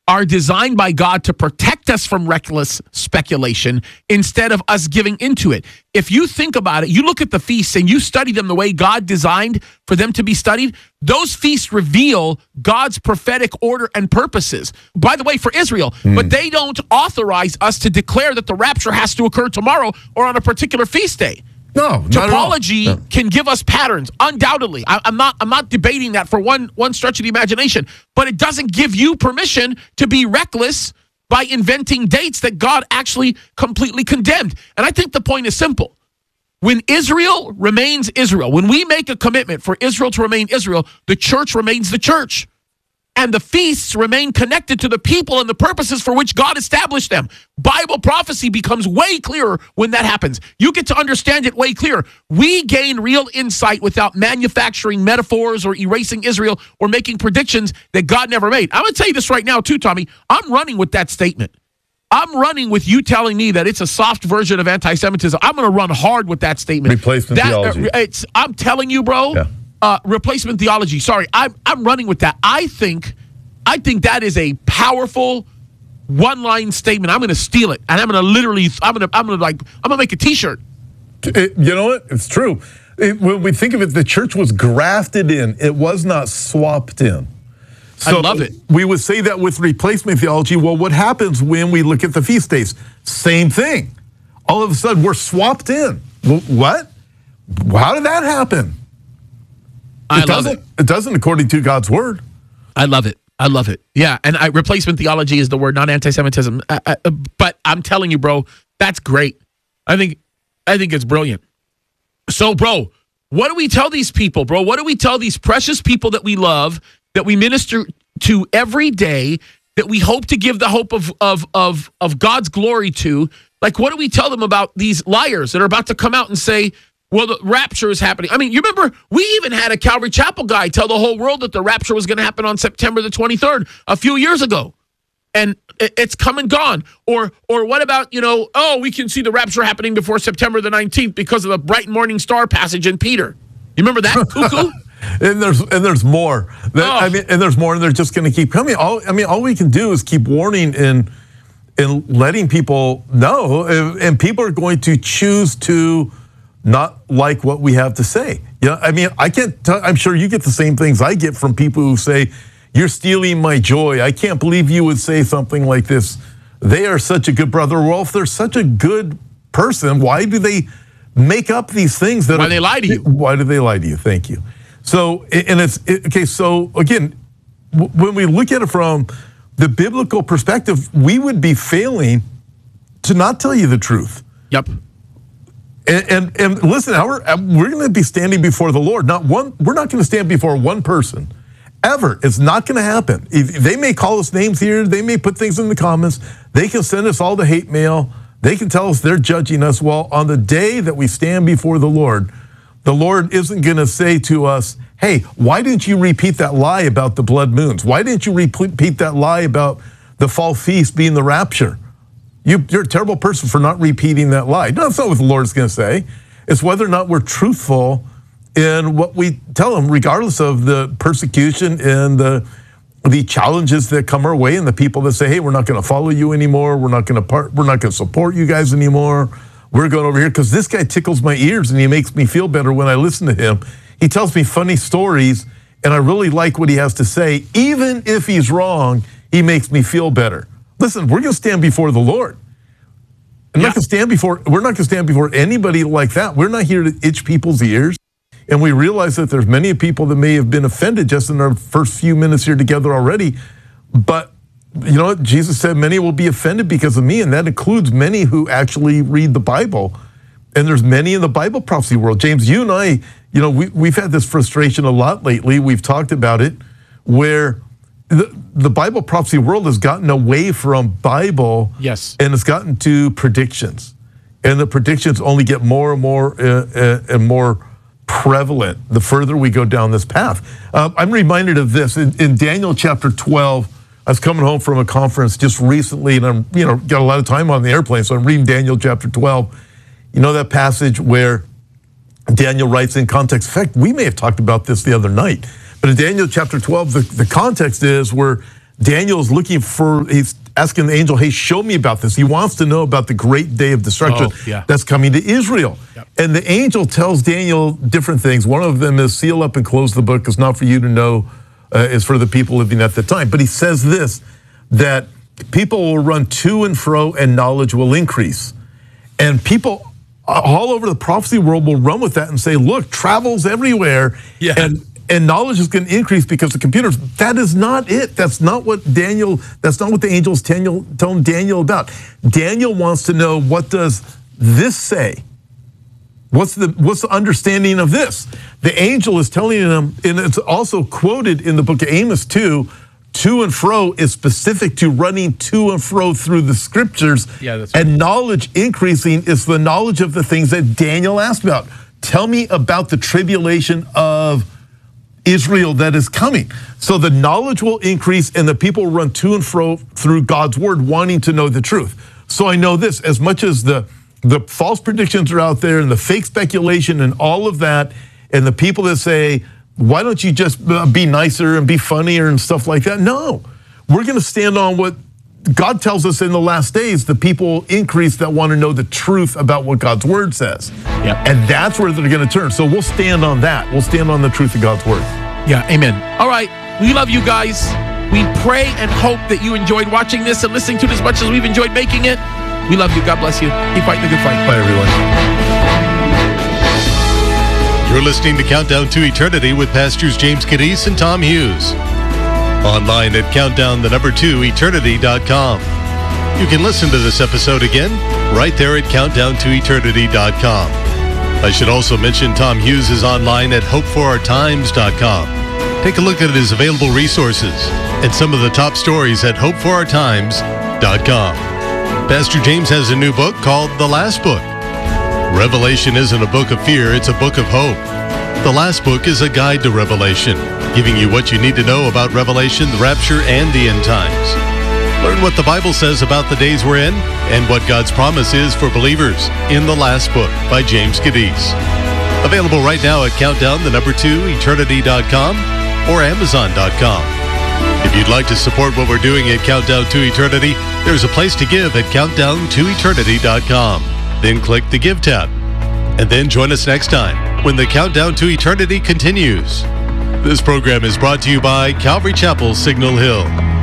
are designed by God to protect us from reckless speculation instead of us giving into it. If you think about it, you look at the feasts and you study them the way God designed for them to be studied, those feasts reveal God's prophetic order and purposes. By the way, for Israel, but they don't authorize us to declare that the rapture has to occur tomorrow or on a particular feast day. No, Topology can give us patterns, undoubtedly. I'm not debating that for one stretch of the imagination, but it doesn't give you permission to be reckless by inventing dates that God actually completely condemned. And I think the point is simple. When Israel remains Israel, when we make a commitment for Israel to remain Israel, the church remains the church. And the feasts remain connected to the people and the purposes for which God established them. Bible prophecy becomes way clearer when that happens. You get to understand it way clearer. We gain real insight without manufacturing metaphors or erasing Israel or making predictions that God never made. I'm going to tell you this right now too, Tommy. I'm running with that statement. I'm running with you telling me that it's a soft version of anti-Semitism. I'm going to run hard with that statement. Replacement theology. I'm telling you, bro. Yeah. Replacement theology. Sorry, I'm running with that. I think that is a powerful one-line statement. I'm going to steal it, and I'm going to make a T-shirt. You know what? It's true. When we think of it, the church was grafted in. It was not swapped in. So I love it. We would say that with replacement theology. Well, what happens when we look at the feast days? Same thing. All of a sudden, we're swapped in. What? How did that happen? I love it. It doesn't according to God's word. I love it. Yeah, and replacement theology is the word, not anti-Semitism. But I'm telling you, bro, that's great. I think it's brilliant. So, bro, what do we tell these people, bro? What do we tell these precious people that we love, that we minister to every day, that we hope to give the hope of God's glory to? Like, what do we tell them about these liars that are about to come out and say, well, the rapture is happening? I mean, you remember, we even had a Calvary Chapel guy tell the whole world that the rapture was going to happen on September the 23rd a few years ago. And it's come and gone. Or what about, we can see the rapture happening before September the 19th because of the bright morning star passage in Peter. You remember that, cuckoo? And there's more. And there's more, and they're just going to keep coming. All we can do is keep warning and letting people know, and people are going to choose to not like what we have to say. I can't. I'm sure you get the same things I get from people who say, "You're stealing my joy. I can't believe you would say something like this." They are such a good brother. Well, if they're such a good person, why do they make up these things? Why they lie to you? Why do they lie to you? Thank you. So, okay. So again, when we look at it from the biblical perspective, we would be failing to not tell you the truth. Yep. And listen, we're going to be standing before the Lord. We're not going to stand before one person, ever. It's not going to happen. They may call us names here. They may put things in the comments. They can send us all the hate mail. They can tell us they're judging us. Well, on the day that we stand before the Lord isn't going to say to us, "Hey, why didn't you repeat that lie about the blood moons? Why didn't you repeat that lie about the fall feast being the rapture? You're a terrible person for not repeating that lie." No, that's not what the Lord's going to say. It's whether or not we're truthful in what we tell them, regardless of the persecution and the challenges that come our way, and the people that say, "Hey, we're not going to follow you anymore. We're not going to support you guys anymore. We're going over here because this guy tickles my ears and he makes me feel better when I listen to him. He tells me funny stories and I really like what he has to say. Even if he's wrong, he makes me feel better." Listen, we're going to stand before the Lord. We're not going to stand before anybody like that. We're not here to itch people's ears. And we realize that there's many people that may have been offended just in our first few minutes here together already. But you know what? Jesus said many will be offended because of me, and that includes many who actually read the Bible. And there's many in the Bible prophecy world. James, you and I, we've had this frustration a lot lately. We've talked about it, where the Bible prophecy world has gotten away from Bible, yes, and it's gotten to predictions. And the predictions only get more and more and more prevalent the further we go down this path. I'm reminded of this in Daniel chapter 12. I was coming home from a conference just recently, and I'm got a lot of time on the airplane, so I'm reading Daniel chapter 12. You know that passage where Daniel writes in context. In fact, we may have talked about this the other night. But in Daniel chapter 12, the context is where Daniel's he's asking the angel, hey, show me about this. He wants to know about the great day of destruction that's coming to Israel. Yep. And the angel tells Daniel different things. One of them is seal up and close the book. It's not for you to know, it's for the people living at the time. But he says this, that people will run to and fro and knowledge will increase. And people all over the prophecy world will run with that and say, look, travel's everywhere. Yeah. And knowledge is going to increase because of computers. That is not it. That's not what the angels telling Daniel about. Daniel wants to know, what does this say? What's the understanding of this? The angel is telling him, and it's also quoted in the book of Amos 2, to and fro is specific to running to and fro through the scriptures. Yeah, that's right. And knowledge increasing is the knowledge of the things that Daniel asked about. Tell me about the tribulation of Israel that is coming. So the knowledge will increase and the people will run to and fro through God's word, wanting to know the truth. So I know this, as much as the false predictions are out there and the fake speculation and all of that, and the people that say, why don't you just be nicer and be funnier and stuff like that? No, we're going to stand on what God tells us in the last days. The people increase that want to know the truth about what God's word says. Yep. And that's where they're going to turn. So we'll stand on that. We'll stand on the truth of God's word. Yeah, amen. All right, we love you guys. We pray and hope that you enjoyed watching this and listening to it as much as we've enjoyed making it. We love you. God bless you. Keep fighting the good fight. Bye, everyone. You're listening to Countdown to Eternity with Pastors James Cadiz and Tom Hughes. Online at countdown2eternity.com. You can listen to this episode again right there at countdown2eternity.com. I should also mention Tom Hughes is online at hopeforourtimes.com. Take a look at his available resources and some of the top stories at hopeforourtimes.com. Pastor James has a new book called The Last Book. Revelation isn't a book of fear, it's a book of hope. The Last Book is a guide to Revelation, giving you what you need to know about Revelation, the rapture, and the end times. Learn what the Bible says about the days we're in and what God's promise is for believers in The Last Book by James Cadiz. Available right now at countdown2eternity.com or amazon.com. If you'd like to support what we're doing at Countdown to Eternity, there's a place to give at countdown2eternity.com. Then click the Give tab. And then join us next time when the Countdown to Eternity continues. This program is brought to you by Calvary Chapel, Signal Hill.